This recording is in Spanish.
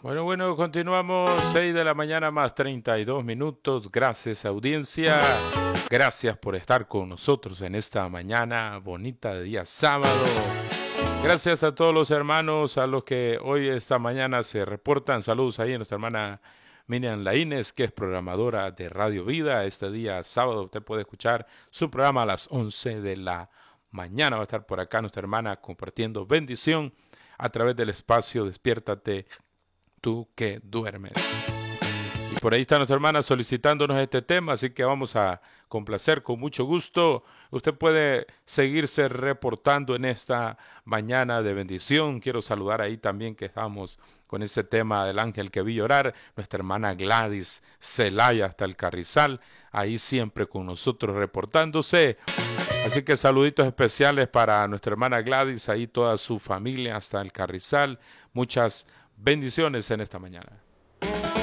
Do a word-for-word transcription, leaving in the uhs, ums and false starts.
Bueno, bueno, continuamos, seis de la mañana más treinta y dos minutos. Gracias, audiencia. Gracias por estar con nosotros en esta mañana bonita de día sábado. Gracias a todos los hermanos, a los que hoy esta mañana se reportan. Saludos ahí a nuestra hermana Miriam Laínez, que es programadora de Radio Vida. Este día sábado usted puede escuchar su programa a las once de la mañana. Va a estar por acá nuestra hermana compartiendo bendición a través del espacio Despiértate tú que duermes. Y por ahí está nuestra hermana solicitándonos este tema, así que vamos a complacer con mucho gusto. Usted puede seguirse reportando en esta mañana de bendición. Quiero saludar ahí también que estamos con ese tema del ángel que vi llorar, nuestra hermana Gladys Celaya hasta el Carrizal, ahí siempre con nosotros reportándose. Así que saluditos especiales para nuestra hermana Gladys, ahí toda su familia hasta el Carrizal. Muchas bendiciones en esta mañana.